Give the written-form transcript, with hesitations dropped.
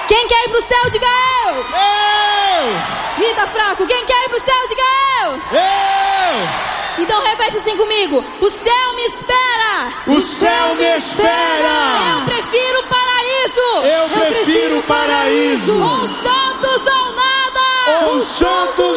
Quem quer ir pro céu, diga eu. Eu! Ih, tá fraco. Quem quer ir pro céu, diga eu. Eu! Então repete assim comigo. O céu me espera. O céu me espera. Eu prefiro o paraíso. Eu prefiro o paraíso. Ou santos ou nada. Ou santos